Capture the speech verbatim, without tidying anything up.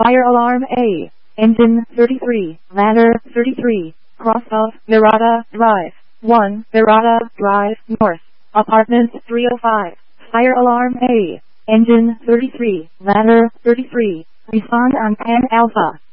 Fire alarm A. Engine thirty-three, ladder thirty-three, cross of Mirada Drive, one Mirada Drive North, apartment three oh five. Fire alarm A. Engine thirty-three, ladder thirty-three, respond on Pan Alpha.